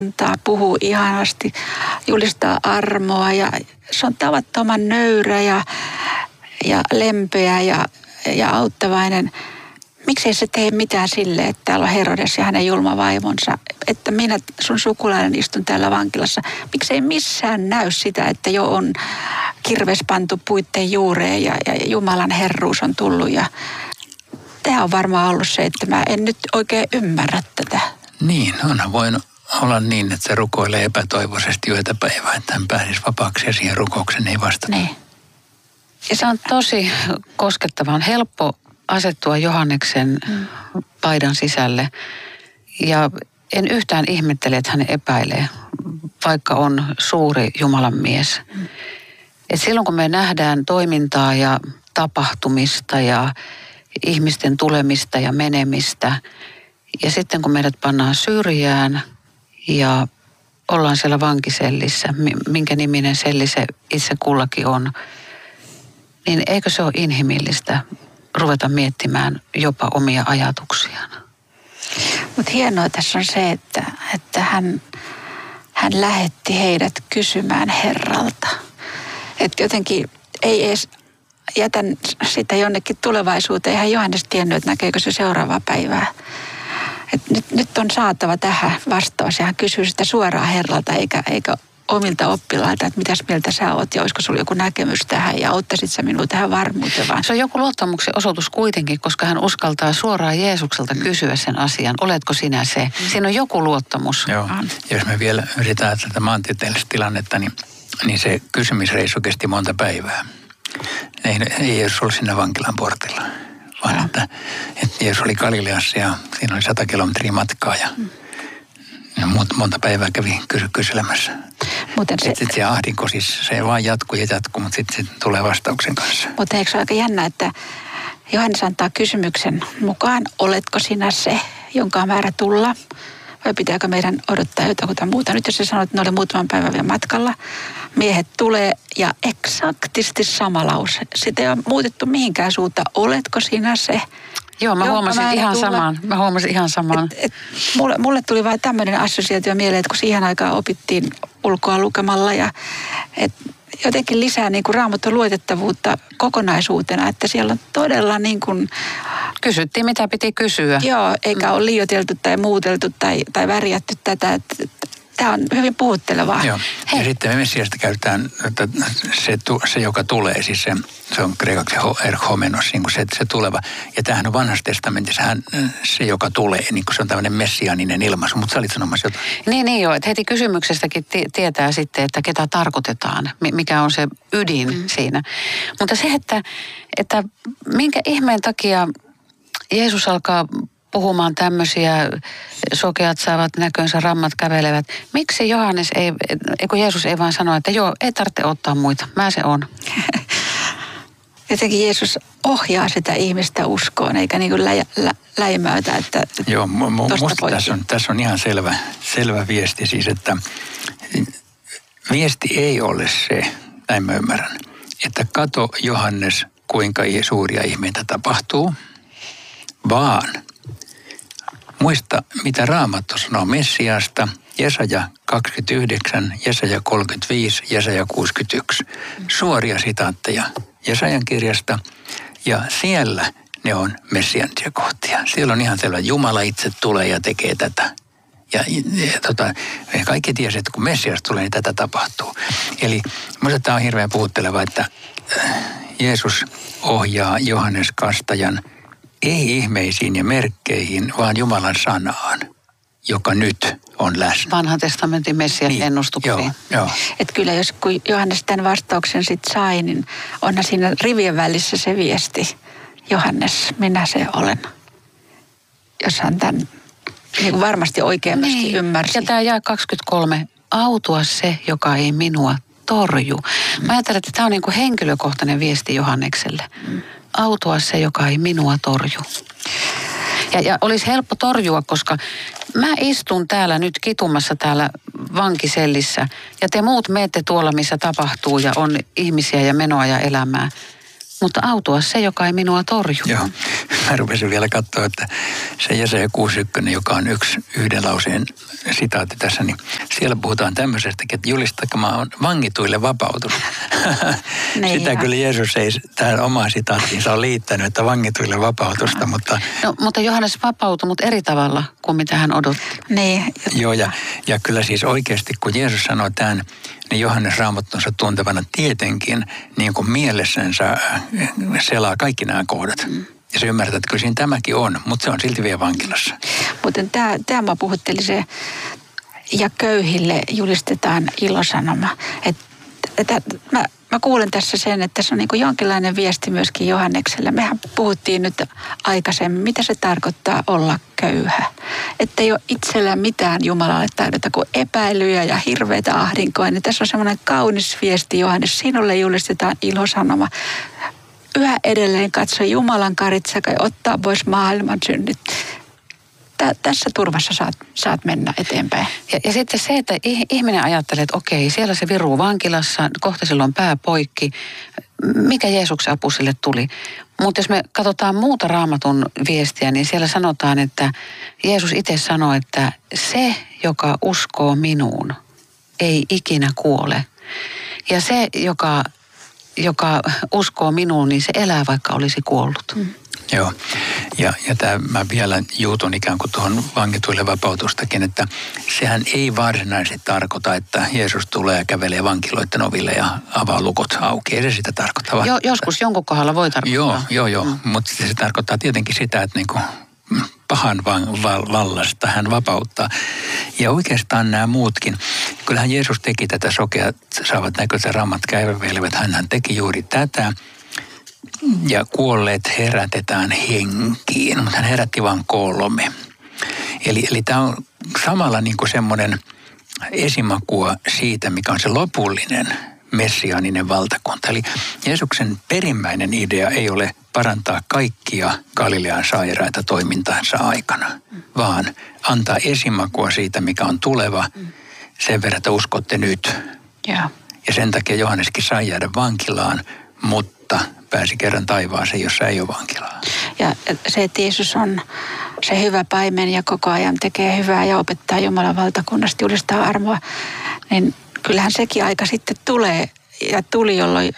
puhuu ihanasti, julistaa armoa ja se on tavattoman nöyrä ja lempeä ja auttavainen. Miksei se tee mitään sille, että täällä on Herodes ja hänen julma vaimonsa, että minä sun sukulainen istun täällä vankilassa. Miksei missään näy sitä, että jo on kirves pantu puitten juureen ja Jumalan herruus on tullut. Ja tämä on varmaan ollut se, että mä en nyt oikein ymmärrä tätä. Niin, onhan voinut olla niin, että se rukoilee epätoivoisesti yötä päivää, että hän pääsisi vapaaksi ja siihen rukoukseen ei vastata. Niin. Ja se on tosi koskettavaa. On helppo asettua Johanneksen paidan sisälle. Ja en yhtään ihmettele, että hän epäilee, vaikka on suuri Jumalan mies. Et silloin kun me nähdään toimintaa ja tapahtumista ja ihmisten tulemista ja menemistä, ja sitten kun meidät pannaan syrjään ja ollaan siellä vankisellissä, minkä niminen selli se itse kullakin on, niin eikö se ole inhimillistä ruveta miettimään jopa omia ajatuksiaan? Mutta hienoa tässä on se, että hän lähetti heidät kysymään Herralta. Että jotenkin ei edes jätän sitä jonnekin tulevaisuuteen. Eihän Johannes tiennyt, että näkeekö se seuraavaa päivää. Et nyt on saatava tähän vastaus ja hän kysyy sitä suoraan Herralta eikä omilta oppilailta, että mitäs mieltä sä oot ja olisiko sulla joku näkemys tähän ja auttaisit sä minua tähän varmuuteen vaan. Se on joku luottamuksen osoitus kuitenkin, koska hän uskaltaa suoraan Jeesukselta kysyä sen asian. Oletko sinä se? Siinä on joku luottamus. Joo. Jos me vielä yritetään tätä maantieteellistä tilannetta, niin se kysymisreissu kesti monta päivää. Ei Jeesus ollut siinä vankilan portilla, vaan että Jeesus oli Galileassa ja siinä oli 100 kilometriä matkaa ja monta päivää kävi kyselemässä. Sitten se ahdinko siis, se vaan jatkuu, mutta sitten se tulee vastauksen kanssa. Mutta eikö se ole aika jännä, että Johannes antaa kysymyksen mukaan, oletko sinä se, jonka on määrä tulla? Vai pitääkö meidän odottaa jotakuta muuta? Nyt jos se sanoo, että ne oli muutaman päivän vielä matkalla, miehet tulee ja eksaktisti sama lause. Sitä ei ole muutettu mihinkään suuntaan. Oletko sinä se? Joo, mä huomasin ihan saman. Mulle tuli vain tämmöinen assosiaatio mieleen, että kun siihen aikaan opittiin ulkoa lukemalla ja jotenkin lisää niin kuin Raamatun luotettavuutta kokonaisuutena, että siellä on todella niin kuin... Kysyttiin, mitä piti kysyä. Joo, eikä ole liioiteltu tai muuteltu tai värjätty tätä. Tämä on hyvin puhuttelevaa. Joo, ja sitten me Messiasta käytetään, että se joka tulee, siis se on kreikaksi erhomenos, niin kuin se tuleva. Ja tämähän on vanhassa testamentissa se, joka tulee, niin kuin se on tämmöinen messiaaninen ilmaisu, mutta sä olit sanomassa jotain. Niin joo, että heti kysymyksestäkin tietää sitten, että ketä tarkoitetaan, mikä on se ydin siinä. Mutta se, että minkä ihmeen takia Jeesus alkaa puhumaan tämmöisiä, sokeat saavat näkönsä, rammat kävelevät. Miksi Jeesus ei vaan sano, että joo, ei tarvitse ottaa muita, mä se on. Jotenkin Jeesus ohjaa sitä ihmistä uskoon, eikä niin kuin läimäytä, että joo, musta tässä on ihan selvä viesti siis, että viesti ei ole se, näin mä ymmärrän, että kato Johannes, kuinka suuria ihmeitä tapahtuu, vaan muista, mitä Raamattu sanoo Messiasta, Jesaja 29, Jesaja 35, Jesaja 61. Suoria sitaatteja Jesajan kirjasta ja siellä ne on messianisia kohtia. Siellä on ihan selvä, Jumala itse tulee ja tekee tätä. Ja kaikki tiesivät, että kun Messias tulee, niin tätä tapahtuu. Eli minusta tämä on hirveän puhutteleva, että Jeesus ohjaa Johannes Kastajan ei ihmeisiin ja merkkeihin, vaan Jumalan sanaan, joka nyt on läsnä. Vanhan testamentin Messias ennustuksiin. Joo. Että kyllä jos kun Johannes tämän vastauksen sitten sai, niin onhan siinä rivien välissä se viesti. Johannes, minä se olen. Jos hän tämän niin kuin varmasti oikeasti ymmärsi. Ja tämä jae 23. Autua se, joka ei minua torju. Mä ajattelen, että tämä on niin kuin henkilökohtainen viesti Johannekselle. Autua se, joka ei minua torju. Ja olisi helppo torjua, koska mä istun täällä nyt kitumassa täällä vankisellissä ja te muut meette tuolla, missä tapahtuu ja on ihmisiä ja menoa ja elämää. mutta autua se, joka ei minua torju. Joo, mä rupesin vielä katsoa, että se Jesaja 6.1, joka on yhden lauseen sitaatti tässä, niin siellä puhutaan tämmöisestäkin, että julistamaan on vangituille vapautus. Sitä kyllä Jeesus ei tähän omaan sitaattiinsa ole liittänyt, että vangituille vapautusta, mutta... No, mutta Johannes vapautui, mutta eri tavalla kuin mitä hän odotti. Niin. Joo, ja kyllä siis oikeasti, kun Jeesus sanoo tämän, niin Johannes Raamattunsa tuntevana tietenkin niin kuin mielessänsä selaa kaikki nämä kohdat. Ja se ymmärtää, että kyllä siinä tämäkin on, mutta se on silti vielä vankilassa. Mutta tämä mä puhutteli se, ja köyhille julistetaan ilosanoma. Mä kuulen tässä sen, että se on niin kuin jonkinlainen viesti myöskin Johannekselle. Mehän puhuttiin nyt aikaisemmin, mitä se tarkoittaa olla köyhä. Että ei ole itsellä mitään Jumalalle tarjota kuin epäilyjä ja hirveitä ahdinkoa. Niin tässä on semmoinen kaunis viesti, Johannes. Sinulle julistetaan ilosanoma. Yhä edelleen katso Jumalan karitsa, ottaa pois maailman synnit. Tässä turvassa saat mennä eteenpäin. Ja sitten se, että ihminen ajattelee, että okei, siellä se viruu vankilassa, kohta sillä on pää poikki. Mikä Jeesuksen apu sille tuli? Mutta jos me katsotaan muuta Raamatun viestiä, niin siellä sanotaan, että Jeesus itse sanoi, että se, joka uskoo minuun, ei ikinä kuole. Ja se, joka uskoo minuun, niin se elää, vaikka olisi kuollut. Joo, ja mä vielä juutun ikään kuin tuohon vangituille vapautustakin, että sehän ei varsinaisesti tarkoita, että Jeesus tulee ja kävelee vankiloiden oville ja avaa lukot auki. Ei se sitä tarkoita. Joskus jonkun kohdalla voi tarkoittaa. Joo. Mutta se tarkoittaa tietenkin sitä, että niinku pahan vallasta hän vapauttaa. Ja oikeastaan nämä muutkin. Kyllähän Jeesus teki tätä, sokeat saavat näkönsä, rammat käivävelevät. Hän teki juuri tätä. Ja kuolleet herätetään henkiin, mutta hän herätti vain 3. Eli tämä on samalla niin kuin semmoinen esimakua siitä, mikä on se lopullinen messiaaninen valtakunta. Eli Jeesuksen perimmäinen idea ei ole parantaa kaikkia Galilean sairaita toimintansa aikana, vaan antaa esimakua siitä, mikä on tuleva, sen verran, että uskotte nyt. Ja sen takia Johanneskin sai jäädä vankilaan, mutta pääsi kerran taivaaseen, jossa ei ole vankilaa. Ja se, että Jeesus on se hyvä paimen ja koko ajan tekee hyvää ja opettaa Jumalan valtakunnasta, julistaa armoa, niin kyllähän sekin aika sitten tulee ja tuli, jolloin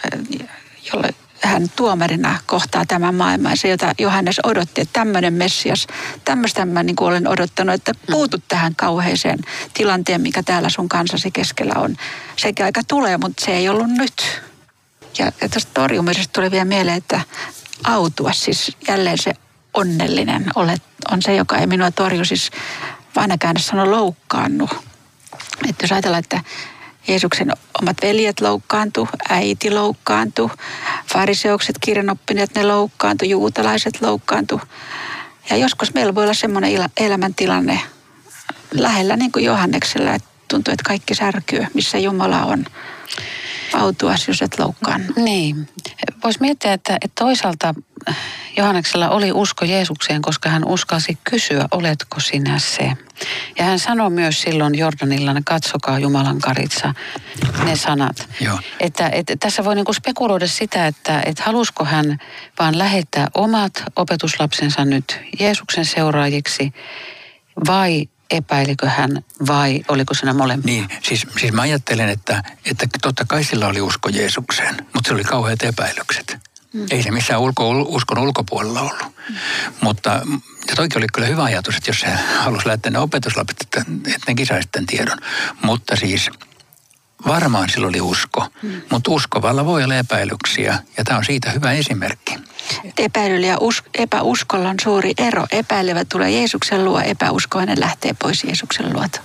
hän tuomarina kohtaa tämän maailman. Se, jota Johannes odotti, että tämmöinen Messias, tämmöistä mä niin kuin olen odottanut, että puutut tähän kauheeseen tilanteen, mikä täällä sun kansasi keskellä on. Sekin aika tulee, mutta se ei ollut nyt. Ja tuosta torjumisesta tuli vielä mieleen, että autua, siis jälleen se onnellinen on se, joka ei minua torju, siis vanha käännös sanoo loukkaannu. Että jos ajatellaan, että Jeesuksen omat veljet loukkaantu, äiti loukkaantu, fariseukset, kirjanoppineet, ne loukkaantu, juutalaiset loukkaantu. Ja joskus meillä voi olla semmoinen elämäntilanne lähellä niin kuin Johanneksella, että tuntuu, että kaikki särkyy, missä Jumala on. Autua, jos et loukkaannu. Niin. Voisi miettiä, että toisaalta Johanneksella oli usko Jeesukseen, koska hän uskalsi kysyä, oletko sinä se. Ja hän sanoi myös silloin Jordanilla, katsokaa Jumalan karitsa, ne sanat. Joo. Että tässä voi niinku spekuloida sitä, että halusko hän vaan lähettää omat opetuslapsensa nyt Jeesuksen seuraajiksi vai epäilikö hän vai oliko siinä molempia? Niin, siis mä ajattelen, että totta kai sillä oli usko Jeesukseen, mutta se oli kauheat epäilykset. Ei se missään uskon ulkopuolella ollut. Mutta ja toikin oli kyllä hyvä ajatus, että jos se halusi lähettää ne opetuslapset, että nekin saisi tämän tiedon. Mutta siis varmaan sillä oli usko, mutta uskovalla voi olla epäilyksiä ja tämä on siitä hyvä esimerkki. Epäilyllä ja epäuskolla on suuri ero. Epäilevä tulee Jeesuksen luo, epäuskoinen lähtee pois Jeesuksen luota.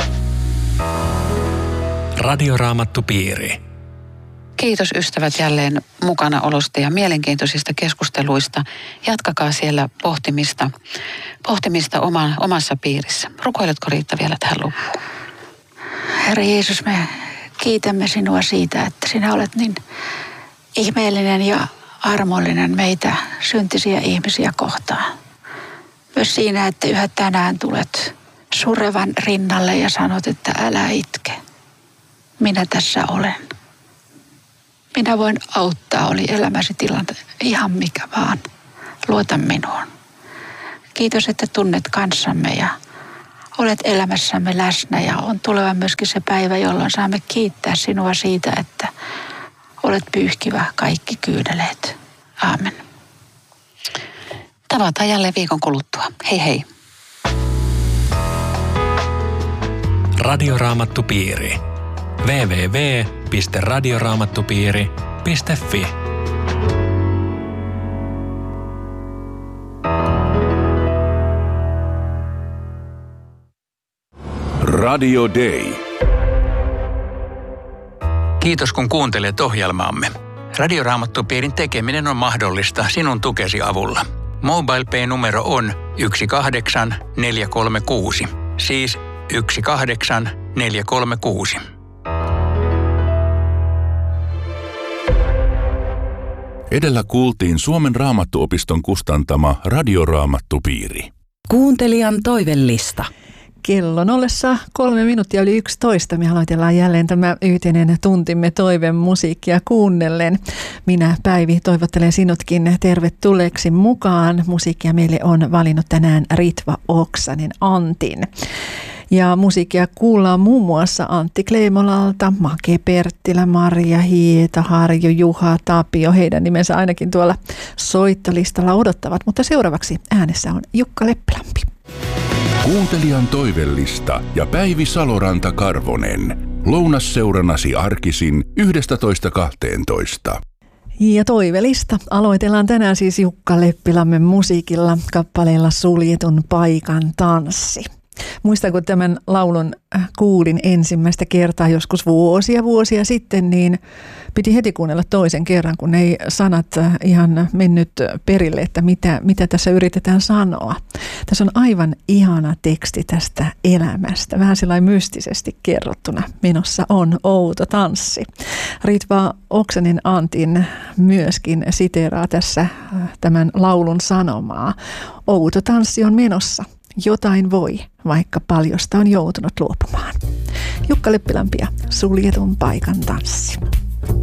Radioraamattupiiri. Kiitos ystävät jälleen mukana olosta ja mielenkiintoisista keskusteluista. Jatkakaa siellä pohtimista omassa piirissä. Rukoiletko Riitta vielä tähän loppuun? Herra Jeesus, me kiitämme sinua siitä, että sinä olet niin ihmeellinen ja armollinen meitä syntisiä ihmisiä kohtaan. Myös siinä, että yhä tänään tulet surevan rinnalle ja sanot, että älä itke. Minä tässä olen. minä voin auttaa, oli elämäsi tilanta ihan mikä vaan. Luota minuun. Kiitos, että tunnet kanssamme ja olet elämässämme läsnä ja on tuleva myöskin se päivä, jolloin saamme kiittää sinua siitä, että olet pyyhkivä kaikki kyyneleet. Aamen. Tavataan jälleen viikon kuluttua. Hei hei. Radioraamattupiiri. www.radioraamattupiiri.fi Radio Day. Kiitos kun kuuntelet ohjelmaamme. Radioraamattupiirin tekeminen on mahdollista sinun tukesi avulla. MobilePay-numero on 18436. Siis 18436. Edellä kuultiin Suomen Raamattuopiston kustantama Radioraamattupiiri. Kuuntelijan toivellista. Kellon ollessa 11:03 me aloitellaan jälleen tämä yhteinen tuntimme toiveen musiikkia kuunnellen. Minä, Päivi, toivottelen sinutkin tervetulleeksi mukaan. Musiikkia meille on valinnut tänään Ritva Oksanen Antin. Ja musiikkia kuullaan muun muassa Antti Kleemolalta, Make Perttilä, Marja Hieta, Harju, Juha, Tapio. Heidän nimensä ainakin tuolla soittolistalla odottavat, mutta seuraavaksi äänessä on Jukka Leppilampi. Kuuntelijan toivellista ja Päivi Saloranta-Karvonen. Lounasseuranasi arkisin 11.12. Ja toivelista aloitellaan tänään siis Jukka Leppilammen musiikilla kappaleella Suljetun paikan tanssi. Muistan, kun tämän laulun kuulin ensimmäistä kertaa joskus vuosia sitten, niin piti heti kuunnella toisen kerran, kun ei sanat ihan mennyt perille, että mitä tässä yritetään sanoa. Tässä on aivan ihana teksti tästä elämästä, vähän sellainen mystisesti kerrottuna. Menossa on outo tanssi. Ritva Oksanen Antin myöskin siteeraa tässä tämän laulun sanomaa. Outo tanssi on menossa. Jotain voi, vaikka paljosta on joutunut luopumaan. Jukka Leppilampi ja Suljetun paikan tanssi.